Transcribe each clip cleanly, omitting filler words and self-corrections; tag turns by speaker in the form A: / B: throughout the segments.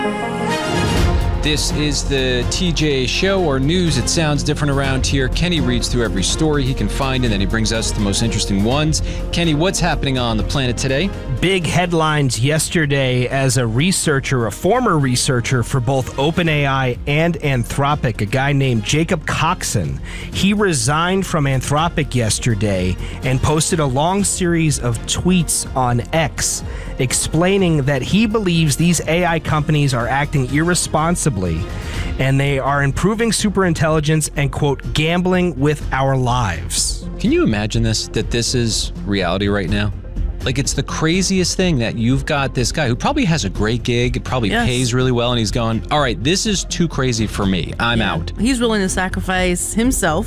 A: This is the TJ Show, or news. It sounds different around here. Kenny reads through every story he can find, and then he brings us the most interesting ones. Kenny, what's happening on the planet today?
B: Big headlines yesterday as a former researcher for both OpenAI and Anthropic, a guy named Jacob Coxon. He resigned from Anthropic yesterday and posted a long series of tweets on X explaining that he believes these AI companies are acting irresponsibly and they are improving superintelligence and, quote, gambling with our lives.
A: Can you imagine that this is reality right now? Like, it's the craziest thing that you've got this guy who probably has a great gig, it probably pays really well, and he's going, all right, this is too crazy for me. I'm out.
C: He's willing to sacrifice himself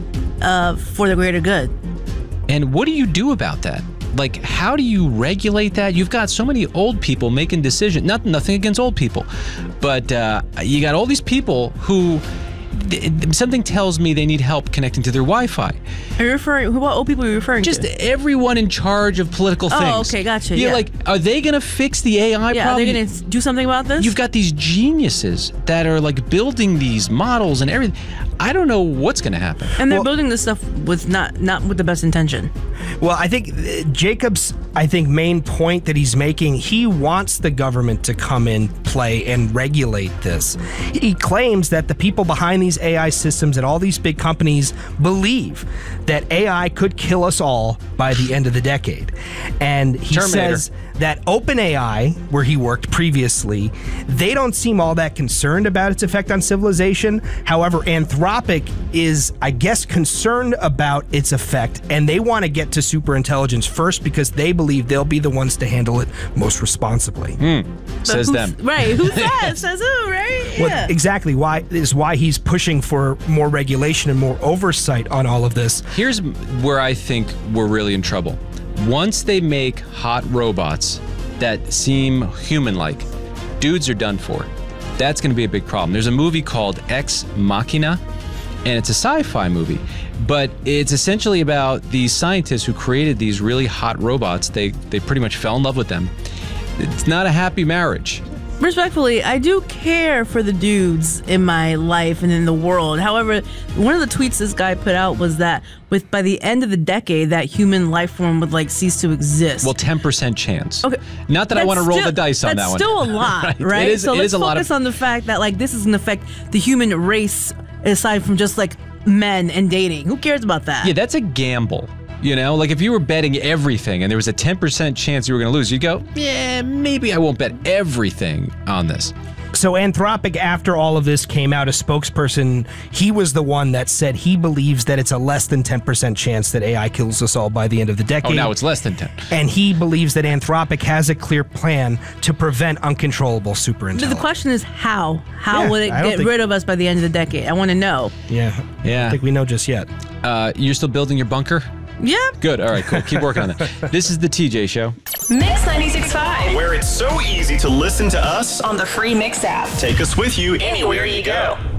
C: for the greater good.
A: And what do you do about that? Like, how do you regulate that? You've got so many old people making decisions. Nothing against old people, but you got all these people who something tells me they need help connecting to their Wi-Fi.
C: Are you referring? What old people are you referring to?
A: Just everyone in charge of political things.
C: Oh, okay, gotcha.
A: You're like, are they going to fix the AI problem?
C: Yeah, are they going to do something about this?
A: You've got these geniuses that are like building these models and everything. I don't know what's going to happen.
C: And they're building this stuff with not with the best intention.
B: Well, I think Jacob's main point that he's making, he wants the government to come in, play, and regulate this. He claims that the people behind these AI systems and all these big companies believe that AI could kill us all by the end of the decade. And he says that OpenAI, where he worked previously, they don't seem all that concerned about its effect on civilization. However, Anthropic is, I guess, concerned about its effect, and they want to get to superintelligence first because they believe they'll be the ones to handle it most responsibly.
A: Says them.
C: Right. Who says? Says who, right?
B: Well,
C: Yeah.
B: exactly. Why he's pushing for more regulation and more oversight on all of this.
A: Here's where I think we're really in trouble. Once they make hot robots that seem human-like, dudes are done for. That's going to be a big problem. There's a movie called Ex Machina, and it's a sci-fi movie, but it's essentially about these scientists who created these really hot robots. They pretty much fell in love with them. It's not a happy marriage.
C: Respectfully, I do care for the dudes in my life and in the world. However, one of the tweets this guy put out was that by the end of the decade, that human life form would cease to exist.
A: Well, 10% chance.
C: Okay.
A: Not that I want to roll the dice on that one.
C: That's still a lot, right?
A: It is,
C: so
A: it
C: let's
A: is a lot
C: focus on the fact that this is going to affect the human race aside from just men and dating. Who cares about that?
A: Yeah, that's a gamble. You know, like if you were betting everything and there was a 10% chance you were going to lose, you'd go, yeah, maybe I won't bet everything on this.
B: So Anthropic, after all of this came out, a spokesperson, he was the one that said he believes that it's a less than 10% chance that AI kills us all by the end of the decade.
A: Oh, now it's less than 10.
B: And he believes that Anthropic has a clear plan to prevent uncontrollable superintelligence.
C: But the question is how? How will it get rid of us by the end of the decade? I want to know.
B: Yeah. I don't think we know just yet.
A: You're still building your bunker?
C: Yeah.
A: Good. All right, cool. Keep working on that. This is the TJ Show.
D: Mix 96.5.
E: Where it's so easy to listen to us
D: On the free Mix app.
E: Take us with you anywhere you go.